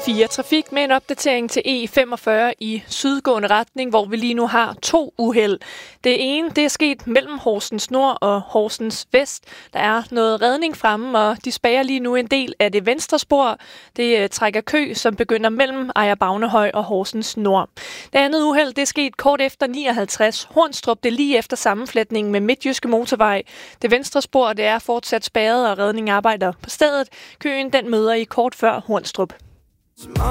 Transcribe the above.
P4 Trafik med en opdatering til E45 i sydgående retning, hvor vi lige nu har 2 uheld. Det ene det er sket mellem Horsens Nord og Horsens Vest. Der er noget redning fremme, og de spærrer lige nu en del af det venstre spor. Det trækker kø, som begynder mellem Ejer Bavnehøj og Horsens Nord. Det andet uheld det er sket kort efter 59 Hornstrup. Det er lige efter sammenflætningen med Midtjyske Motorvej. Det venstre spor det er fortsat spærret, og redning arbejder på stedet. Køen den møder I kort før Hornstrup.